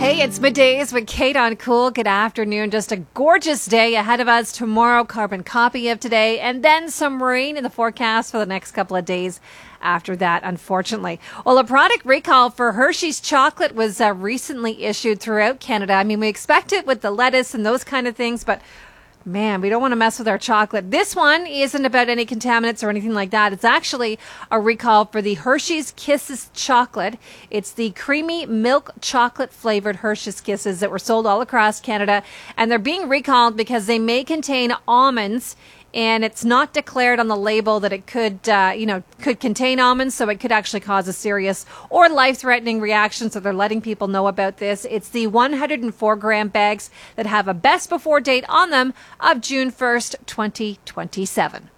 Hey, it's middays with Kate on Cool. Good afternoon. Just a gorgeous day ahead of us tomorrow. Carbon copy of today, and then some rain in the forecast for the next couple of days after that, unfortunately. Well, a product recall for Hershey's chocolate was recently issued throughout Canada. I mean, we expect it with the lettuce and those kind of things, but man, we don't want to mess with our chocolate. This one isn't about any contaminants or anything like that. It's actually a recall for the Hershey's Kisses chocolate. It's the creamy milk chocolate flavored Hershey's Kisses that were sold all across Canada. And they're being recalled because they may contain almonds. And it's not declared on the label that it could contain almonds, so it could actually cause a serious or life-threatening reaction. So they're letting people know about this. It's the 104-gram bags that have a best before date on them of June 1st, 2027.